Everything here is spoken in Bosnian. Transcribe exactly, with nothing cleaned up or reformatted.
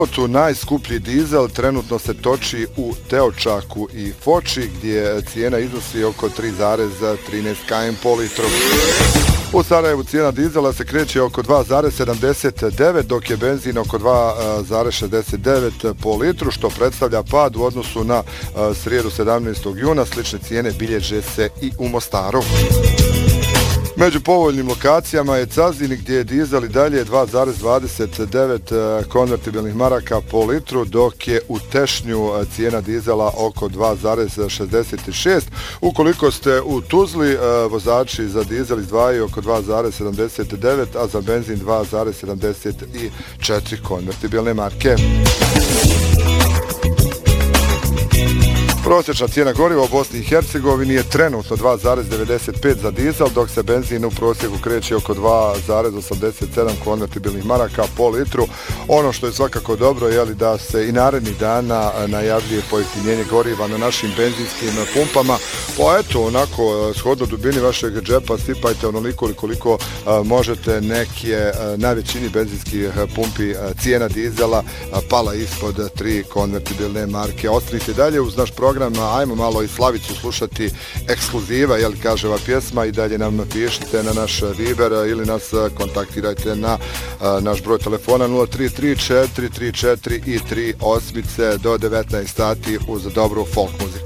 Tu najskuplji dizel trenutno se toči u Teočaku i Foči, gdje cijena iznosi oko tri zarez trinaest km po litru. U Sarajevu cijena dizela se kreće oko dva zarez sedamdeset devet, dok je benzin oko dva zarez šezdeset devet po litru, što predstavlja pad u odnosu na srijedu sedamnaestog juna. Slične cijene bilježe se i u Mostaru. Među povoljnim lokacijama je Cazin, gdje je dizel i dalje dva zarez dvadeset devet konvertibilnih maraka po litru, dok je u Tešnju cijena dizela oko dva zarez šezdeset šest. Ukoliko ste u Tuzli, vozači za dizel izdvajaju oko dva zarez sedamdeset devet, a za benzin dva zarez sedamdeset četiri konvertibilne marke. Prosječna cijena goriva u Bosni i Hercegovini je trenutno dva zarez devedeset pet za dizel, dok se benzin u prosjeku kreće oko dva zarez osamdeset sedam konvertibilnih maraka po litru. Ono što je svakako dobro je li da se i narednih dana najavljuje pojeftinjenje goriva na našim benzinskim pumpama. Pa eto, onako, shodno dubini vašeg džepa sipajte onoliko koliko možete. Neke na većini benzinskih pumpi cijena dizela pala ispod tri konvertibilne marke. Ostanite dalje uz naš program. Ajmo malo i Slavicu slušati, ekskluziva, jel kaže ova pjesma, i dalje nam napišite na naš Viber ili nas kontaktirajte na uh, naš broj telefona nula tri tri četiri tri četiri i tri osam do devetnaest sati uz dobru folk muziku.